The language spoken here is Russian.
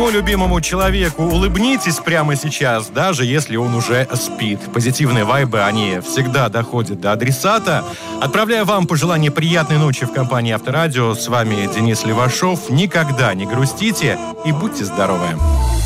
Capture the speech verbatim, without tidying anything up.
Своему любимому человеку улыбнитесь прямо сейчас, даже если он уже спит. Позитивные вайбы, они всегда доходят до адресата. Отправляю вам пожелание приятной ночи в компании Авторадио. С вами Денис Левашов. Никогда не грустите и будьте здоровы.